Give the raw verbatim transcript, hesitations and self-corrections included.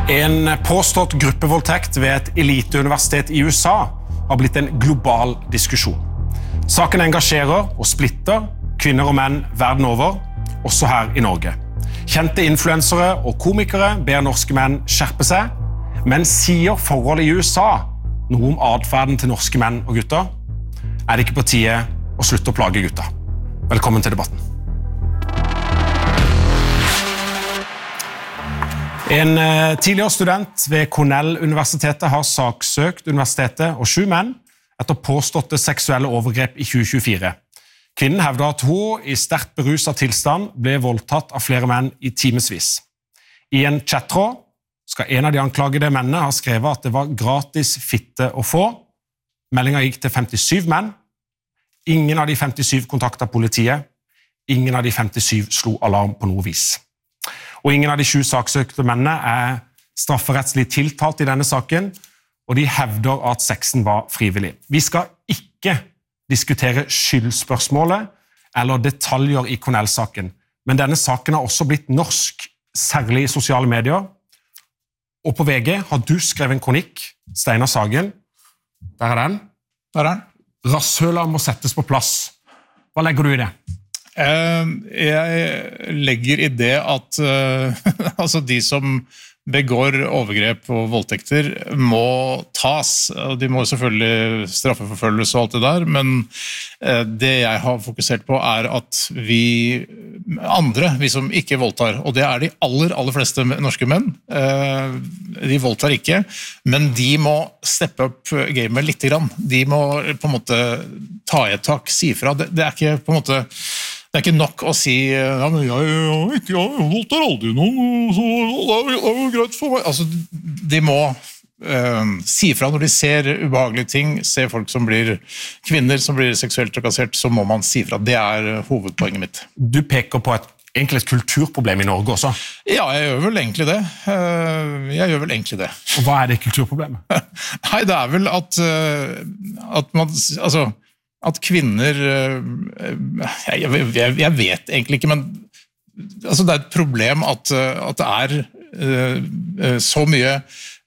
En påstått gruppevoldtekt ved et eliteuniversitet i U S A har blitt en global diskusjon. Saken engasjerer og splitter kvinner og menn verden over, også her i Norge. Kjente influensere og komikere ber norske menn skjerpe seg, men sier forholdet i U S A noe om adferden til norske menn og gutter? Er det ikke på tide å slutte å plage gutta? Velkommen til debatten. En tidligere student ved Cornell-universitetet har saksøkt universitetet og sju menn etter påståtte seksuelle overgrep i tjue tjuefire. Kvinnen hevder at hun i sterkt beruset tilstand ble voldtatt av flere menn i timesvis. I en chattråd skal en av de anklagede mennene ha skrevet at det var gratis fitte å få. Meldingen gikk til femtisyv menn. Ingen av de femtisyv kontaktet politiet. Ingen av de femtisyv slo alarm på noe vis. Og ingen av de sju saksøkte mennene er strafferettslig tiltalt i denne saken, og de hevder at sexen var frivillig. Vi skal ikke diskutere skyldspørsmålet eller detaljer i Cornell-saken, men denne saken har også blitt norsk, særlig i sosiale medier. Og på V G har du skrevet en kronikk, Steinar Sagen. Der er den. Der er den. Rasshøla må settes på plass. Hva legger du i det? Jeg legger i det at uh, altså de som begår overgrep og voldtekter må tas. De må selvfølgelig straffeforfølges og alt det der, men uh, det jeg har fokusert på er at vi andre, vi som ikke voldtar, og det er de aller, aller fleste norske menn, uh, de voldtar ikke, men de må steppe opp gamet litt grann. De må på en måte ta i et tak, si fra. Det, det er ikke på en måte Det er ikke nok å si ja, men jeg, jeg, jeg voldtar aldri noen, så det er, det er jo greit for meg. Altså, de må uh, si fra når de ser ubehagelige ting, ser folk som blir kvinner som blir seksuelt trakassert, så må man si fra. Det er hovedpoenget mitt. Du peker på et egentlig et kulturproblem i Norge også. Ja, jeg gjør vel egentlig det. Jeg gjør vel egentlig det. Og hva er det kulturproblemet? Nei, det er vel at, at man, altså, at kvinner, jeg, jeg, jeg vet egentlig ikke, men altså det er et problem at, at det er så mye